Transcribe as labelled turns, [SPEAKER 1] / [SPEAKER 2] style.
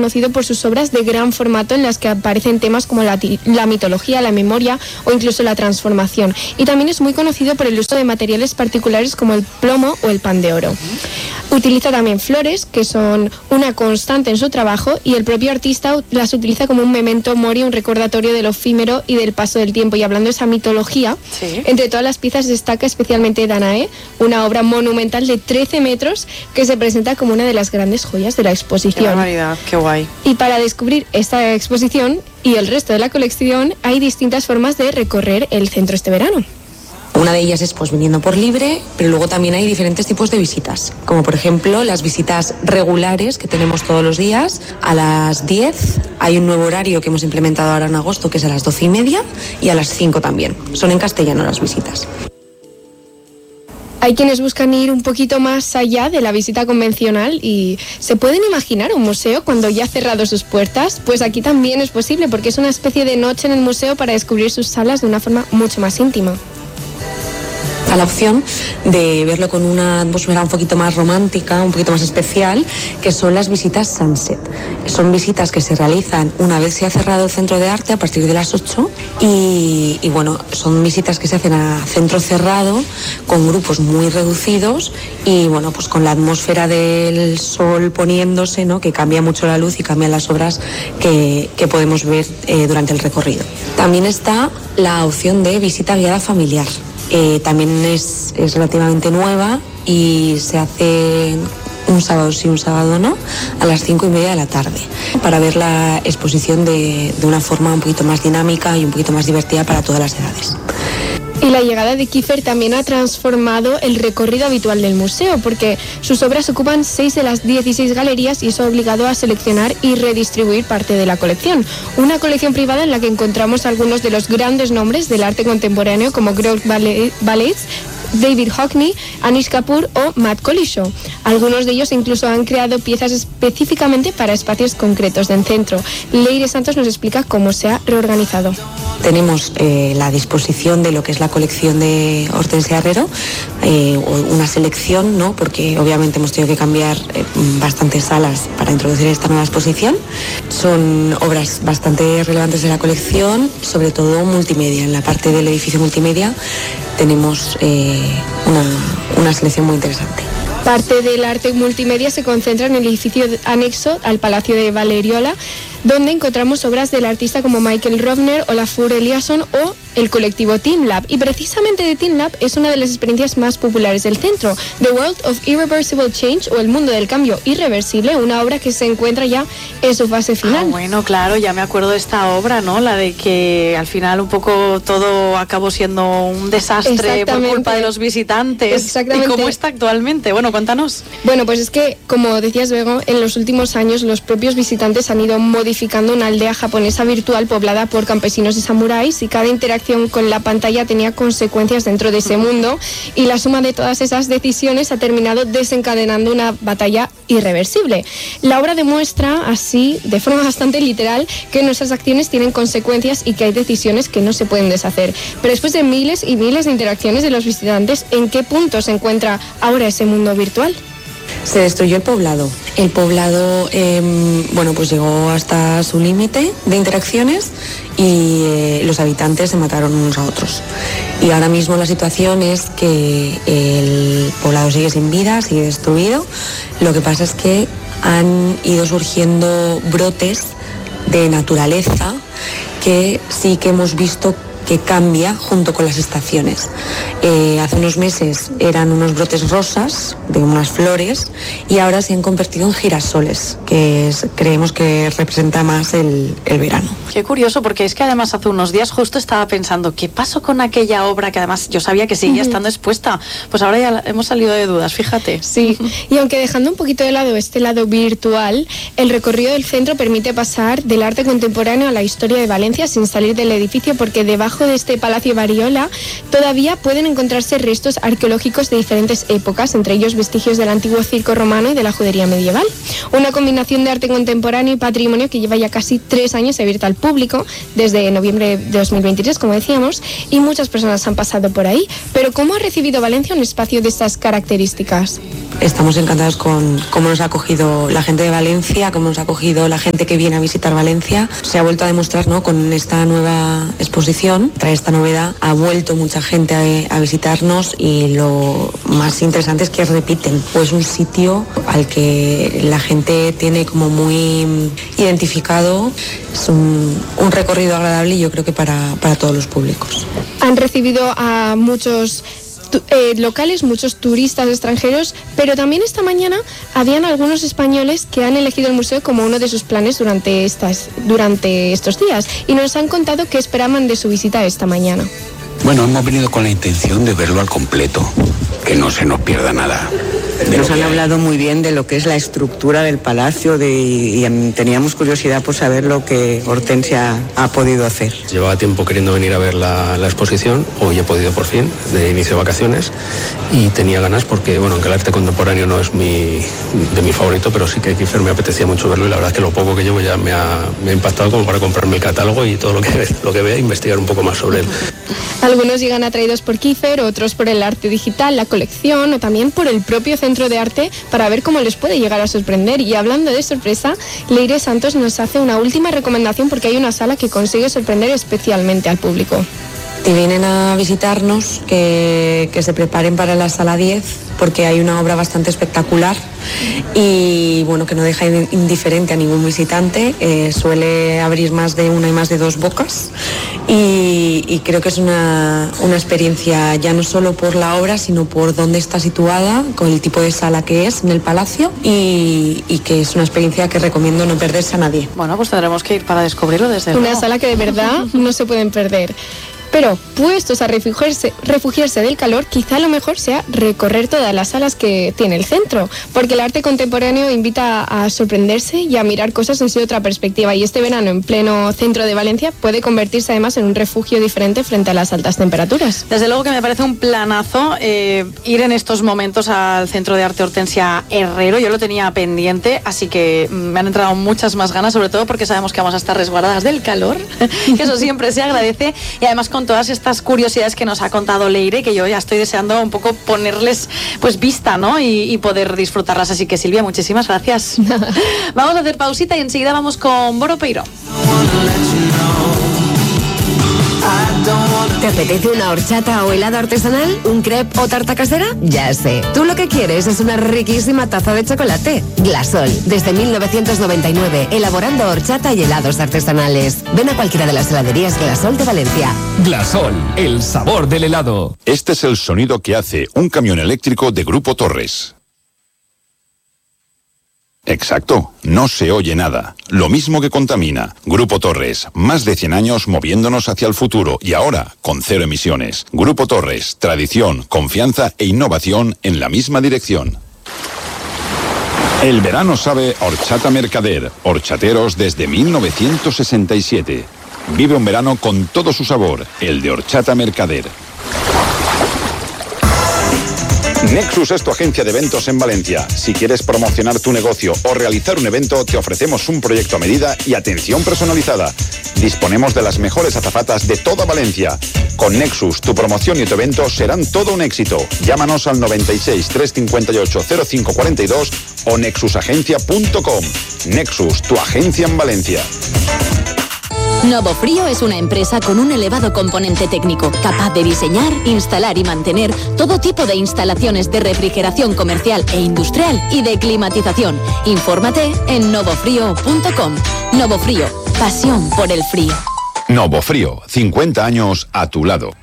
[SPEAKER 1] conocido por sus obras de gran formato en las que aparecen temas como la mitología, la memoria o incluso la transformación. Y también es muy conocido por el uso de materiales particulares como el plomo o el pan de oro. Utiliza también flores, que son una constante en su trabajo, y el propio artista las utiliza como un memento mori, un recordatorio de lo efímero y del paso del tiempo. Y hablando de esa mitología, entre todas las piezas destaca especialmente Danae, una obra monumental de 13 metros que se presenta como una de las grandes joyas de la exposición.
[SPEAKER 2] ¡Qué barbaridad! ¡Qué guay!
[SPEAKER 1] Y para descubrir esta exposición y el resto de la colección hay distintas formas de recorrer el centro este verano.
[SPEAKER 3] Una de ellas es pues viniendo por libre, pero luego también hay diferentes tipos de visitas, como por ejemplo las visitas regulares que tenemos todos los días a las 10. Hay un nuevo horario que hemos implementado ahora en agosto, que es a las 12:30, y a las 5 también. Son en castellano las visitas.
[SPEAKER 1] Hay quienes buscan ir un poquito más allá de la visita convencional y ¿se pueden imaginar un museo cuando ya ha cerrado sus puertas? Pues aquí también es posible, porque es una especie de noche en el museo para descubrir sus salas de una forma mucho más íntima.
[SPEAKER 3] A la opción de verlo con una atmósfera un poquito más romántica, un poquito más especial, que son las visitas Sunset. Son visitas que se realizan una vez se ha cerrado el centro de arte a partir de las 8 y bueno, son visitas que se hacen a centro cerrado con grupos muy reducidos y bueno, pues con la atmósfera del sol poniéndose, ¿no? Que cambia mucho la luz y cambian las obras que podemos ver durante el recorrido. También está la opción de visita guiada familiar. También es relativamente nueva y se hace un sábado sí, un sábado no, a las 5:30 de la tarde, para ver la exposición de una forma un poquito más dinámica y un poquito más divertida para todas las edades.
[SPEAKER 1] Y la llegada de Kiefer también ha transformado el recorrido habitual del museo, porque sus obras ocupan 6 de las 16 galerías y eso ha obligado a seleccionar y redistribuir parte de la colección. Una colección privada en la que encontramos algunos de los grandes nombres del arte contemporáneo como Gross Ballets, David Hockney, Anish Kapoor o Matt Colishaw. Algunos de ellos incluso han creado piezas específicamente para espacios concretos del centro. Leire Santos nos explica cómo se ha reorganizado.
[SPEAKER 3] Tenemos la disposición de lo que es la colección de Hortensia Herrero, una selección, ¿no? Porque obviamente hemos tenido que cambiar bastantes salas para introducir esta nueva exposición. Son obras bastante relevantes de la colección, sobre todo multimedia. En la parte del edificio multimedia tenemos una selección muy interesante.
[SPEAKER 1] Parte del arte multimedia se concentra en el edificio anexo al Palacio de Valeriola, donde encontramos obras del artista como Michael Rovner, Olafur Eliasson o el colectivo TeamLab. Y precisamente de TeamLab es una de las experiencias más populares del centro, The World of Irreversible Change o El Mundo del Cambio Irreversible, una obra que se encuentra ya en su fase final.
[SPEAKER 2] Bueno, claro, ya me acuerdo de esta obra, ¿no? La de que al final un poco todo acabó siendo un desastre por culpa de los visitantes.
[SPEAKER 1] Exactamente.
[SPEAKER 2] ¿Y cómo está actualmente? Bueno, cuéntanos.
[SPEAKER 1] Bueno, pues es que, como decías, Bego, en los últimos años los propios visitantes han ido modificando una aldea japonesa virtual poblada por campesinos y samuráis, y cada interacción con la pantalla tenía consecuencias dentro de ese mundo, y la suma de todas esas decisiones ha terminado desencadenando una batalla irreversible. La obra demuestra así, de forma bastante literal, que nuestras acciones tienen consecuencias y que hay decisiones que no se pueden deshacer. Pero después de miles y miles de interacciones de los visitantes, ¿en qué punto se encuentra ahora ese mundo virtual?
[SPEAKER 3] Se destruyó el poblado. El poblado, pues llegó hasta su límite de interacciones y los habitantes se mataron unos a otros. Y ahora mismo la situación es que el poblado sigue sin vida, sigue destruido. Lo que pasa es que han ido surgiendo brotes de naturaleza que sí que hemos visto que cambia junto con las estaciones. Hace unos meses eran unos brotes rosas de unas flores y ahora se han convertido en girasoles, que creemos que representa más el verano.
[SPEAKER 2] Qué curioso, porque es que además hace unos días justo estaba pensando ¿qué pasó con aquella obra que además yo sabía que seguía estando expuesta? Pues ahora ya hemos salido de dudas, fíjate.
[SPEAKER 1] Sí, y aunque dejando un poquito de lado este lado virtual, el recorrido del centro permite pasar del arte contemporáneo a la historia de Valencia sin salir del edificio, porque debajo debajo de este Palacio Variola todavía pueden encontrarse restos arqueológicos de diferentes épocas, entre ellos vestigios del antiguo circo romano y de la judería medieval. Una combinación de arte contemporáneo y patrimonio que lleva ya casi 3 años abierta al público, desde noviembre de 2023, como decíamos, y muchas personas han pasado por ahí. Pero ¿cómo ha recibido Valencia un espacio de estas características?
[SPEAKER 3] Estamos encantados con cómo nos ha acogido la gente de Valencia, cómo nos ha acogido la gente que viene a visitar Valencia. Se ha vuelto a demostrar, ¿no?, con esta nueva exposición, trae esta novedad, ha vuelto mucha gente a visitarnos, y lo más interesante es que repiten. Pues un sitio al que la gente tiene como muy identificado, es un recorrido agradable, y yo creo que para todos los públicos.
[SPEAKER 1] Han recibido a muchos locales, muchos turistas extranjeros, pero también esta mañana habían algunos españoles que han elegido el museo como uno de sus planes durante estos días, y nos han contado qué esperaban de su visita esta mañana.
[SPEAKER 4] Bueno, hemos venido con la intención de verlo al completo, que no se nos pierda nada.
[SPEAKER 5] Nos han hablado muy bien de lo que es la estructura del palacio, y teníamos curiosidad por saber lo que Hortensia ha podido hacer.
[SPEAKER 6] Llevaba tiempo queriendo venir a ver la exposición, hoy he podido por fin, de inicio de vacaciones, y tenía ganas porque, bueno, aunque el arte contemporáneo no es de mi favorito, pero sí que Kiefer me apetecía mucho verlo, y la verdad es que lo poco que llevo ya me ha impactado como para comprarme el catálogo y todo lo que vea, investigar un poco más sobre él.
[SPEAKER 1] Algunos llegan atraídos por Kiefer, otros por el arte digital, la colección, o también por el propio centro de arte, para ver cómo les puede llegar a sorprender. Y hablando de sorpresa, Leire Santos nos hace una última recomendación, porque hay una sala que consigue sorprender especialmente al público.
[SPEAKER 3] Si vienen a visitarnos, que se preparen para la sala 10, porque hay una obra bastante espectacular y, bueno, que no deja indiferente a ningún visitante. Suele abrir más de una y más de 2 bocas, y creo que es una experiencia ya no solo por la obra, sino por dónde está situada, con el tipo de sala que es en el palacio, y que es una experiencia que recomiendo no perderse a nadie.
[SPEAKER 2] Bueno, pues tendremos que ir para descubrirlo desde luego.
[SPEAKER 1] Una sala que de verdad no se pueden perder. Pero, puestos a refugiarse del calor, quizá lo mejor sea recorrer todas las salas que tiene el centro, porque el arte contemporáneo invita a sorprenderse y a mirar cosas desde otra perspectiva, y este verano en pleno centro de Valencia puede convertirse además en un refugio diferente frente a las altas temperaturas.
[SPEAKER 2] Desde luego que me parece un planazo ir en estos momentos al Centro de Arte Hortensia Herrero. Yo lo tenía pendiente, así que me han entrado muchas más ganas, sobre todo porque sabemos que vamos a estar resguardadas del calor, que eso siempre se agradece, y además con todas estas curiosidades que nos ha contado Leire, que yo ya estoy deseando un poco ponerles pues vista, ¿no? Y poder disfrutarlas. Así que, Silvia, muchísimas gracias. Vamos a hacer pausita y enseguida vamos con Boro Peiro.
[SPEAKER 7] ¿Te apetece una horchata o helado artesanal? ¿Un crepe o tarta casera? Ya sé. Tú lo que quieres es una riquísima taza de chocolate. Glasol, desde 1999, elaborando horchata y helados artesanales. Ven a cualquiera de las heladerías Glasol de Valencia.
[SPEAKER 8] Glasol, el sabor del helado.
[SPEAKER 9] Este es el sonido que hace un camión eléctrico de Grupo Torres. Exacto, no se oye nada. Lo mismo que contamina. Grupo Torres, más de 100 años moviéndonos hacia el futuro, y ahora con 0 emisiones. Grupo Torres, tradición, confianza e innovación en la misma dirección. El verano sabe a Horchata Mercader, horchateros desde 1967. Vive un verano con todo su sabor, el de Horchata Mercader. Nexus es tu agencia de eventos en Valencia. Si quieres promocionar tu negocio o realizar un evento, te ofrecemos un proyecto a medida y atención personalizada. Disponemos de las mejores azafatas de toda Valencia. Con Nexus, tu promoción y tu evento serán todo un éxito. Llámanos al 96 358 0542 o nexusagencia.com. Nexus, tu agencia en Valencia.
[SPEAKER 10] Novofrío es una empresa con un elevado componente técnico, capaz de diseñar, instalar y mantener todo tipo de instalaciones de refrigeración comercial e industrial y de climatización. Infórmate en novofrío.com. Novofrío, pasión por el frío.
[SPEAKER 9] Novofrío, 50 años a tu lado.